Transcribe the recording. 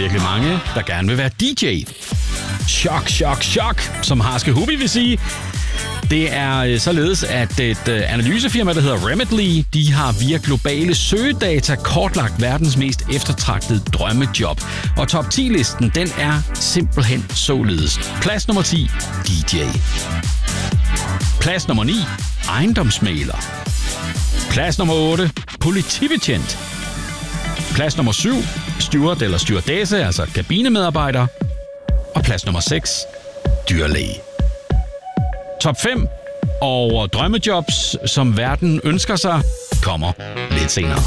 virkelig mange, der gerne vil være DJ. Chok, som Harske Hubi vil sige. Det er således, at et analysefirma, der hedder Remitly, de har via globale søgedata kortlagt verdens mest eftertragtede drømmejob. Og top 10-listen, den er simpelthen således. Plads nummer 10, DJ. Plads nummer 9, ejendomsmægler. Plads nummer 8, politibetjent. Plads nummer 7, steward eller stewardesse, altså kabinemedarbejder. Og plads nummer 6, dyrlæge. Top 5 over drømmejobs, som verden ønsker sig, kommer lidt senere.